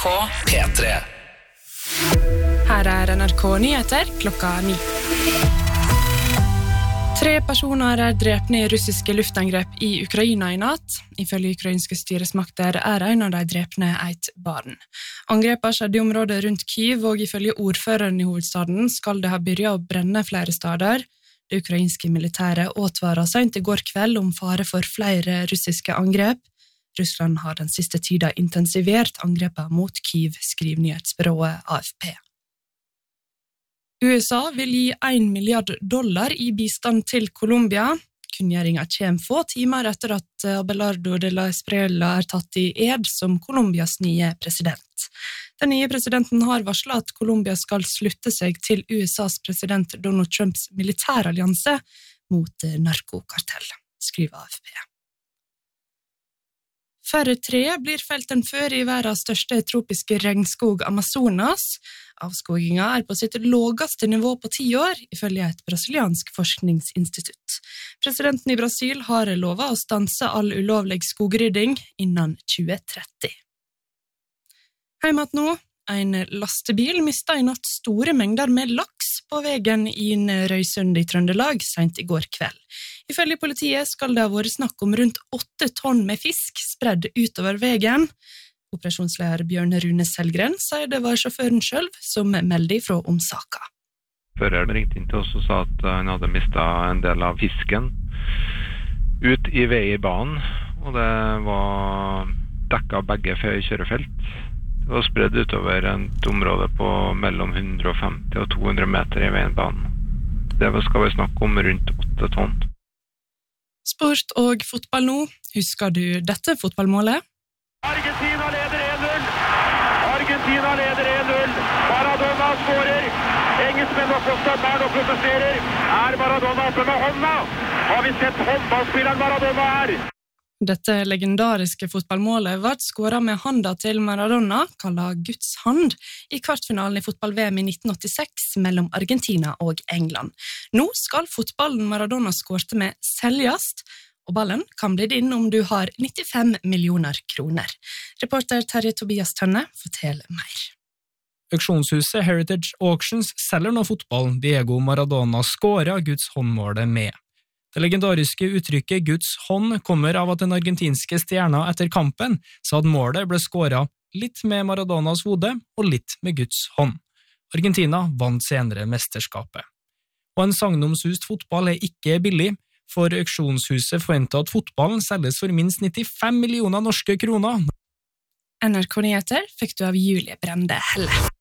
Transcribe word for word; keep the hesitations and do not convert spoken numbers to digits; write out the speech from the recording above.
K P tre. Her er N R K Nyheter klokka ni. Tre personer er drept i russiske luftangrep i Ukraina i natt. Ifølge ukrainske styresmakter er en av de drepne et barn. Angrepet skjedde i området rundt Kyiv, og ifølge ordføreren i hovedstaden skal det ha begynt å brenne flere steder. Det ukrainske militæret advaret sent i går kveld om fare for flere russiske angrep. Russland har den siste tiden intensivert angrepet mot Kyiv, skriver nyhetsbyrået A F P. U S A vil gi en milliard dollar i bistand til Colombia. Kunngjøringen kommer få timer etter at Abelardo de la Espriella er tatt i ed som Colombias nye president. Den nye presidenten har varslet at Colombia skal slutte seg til U S A's president Donald Trumps militærallianse mot narkokartell, skriver A F P. Færre tre blir felt enn før i verdens største tropiske regnskog Amazonas. Avskogingen er på sitt laveste nivå på ti år, ifølge et brasiliansk forskningsinstitutt. Presidenten i Brasil har lovet å stanse all ulovlig skogrydding innen tjue tretti. Heimat nå. En lastebil mistet i natt store mengder med laks på veien i Røysund i Trøndelag sent i går kveld. Ifølge politiet skal det ha vært snakk om rundt åtte tonn med fisk spredd utover veien. Operasjonsleder Bjørn Rune Selgren sier det var sjåføren selv som meldte ifra om saka. Føreren ringte inn til oss og sa at han hadde mistet en del av fisken ut i veibanen, og det var dekket begge kjørefelt. Det var spredd utover et område på mellom hundre og femti og to hundre meter i veibanen. Det skal vi snakke om rundt åtte tonn. Sport og fotball nå. Husker du dette fotballmålet? Argentina leder en null! Argentina leder en null! Maradona skårer! Engelskmenn og forstanderen og protesterer. Er Maradona oppe med hånda? Har vi sett håndballspilleren Maradona her? Dette legendariske fotballmålet ble skåret med handa til Maradona, kallet Guds hand, i kvartfinalen i fotball-V M i nitten åttiseks mellom Argentina og England. Nå skal fotballen Maradona skårte med seljast, og ballen kan bli din om du har nittifem millioner kroner. Reporter Terje Tobias Tønne forteller mer. Auksjonshuset Heritage Auctions selger nå fotballen Diego Maradona skåret Guds håndmålet med. Det legendariske uttrykket Guds hånd kommer av at den argentinske stjerna etter kampen sa at målet ble skåret litt med Maradonas hode og litt med Guds hånd. Argentina vant senere mesterskapet. Og en sagnomsust fotball er ikke billig, for auksjonshuset forventer at fotballen selges for minst nittifem millioner norske kroner. N R K Nyheter fikk du av Julie Brende Helle.